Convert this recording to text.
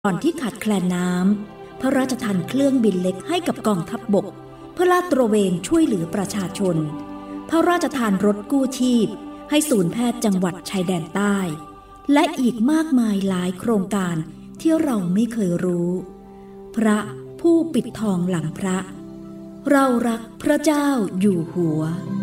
ก่อนที่ขาดแคลนน้ำพระราชทานเครื่องบินเล็กให้กับกองทัพบกเพื่อลาดตระเวนช่วยเหลือประชาชนพระราชทานรถกู้ชีพให้ศูนย์แพทย์จังหวัดชายแดนใต้และอีกมากมายหลายโครงการที่เราไม่เคยรู้พระผู้ปิดทองหลังพระเรารักพระเจ้าอยู่หัว